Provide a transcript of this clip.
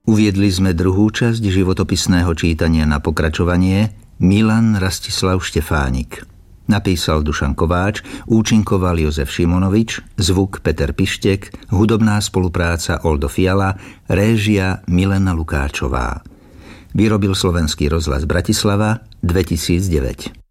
Uviedli sme druhú časť životopisného čítania na pokračovanie Milan Rastislav Štefánik. Napísal Dušan Kováč, účinkoval Jozef Šimonovič, zvuk Peter Pištek, hudobná spolupráca Oldo Fiala, réžia Milena Lukáčová. Vyrobil Slovenský rozhlas Bratislava 2009.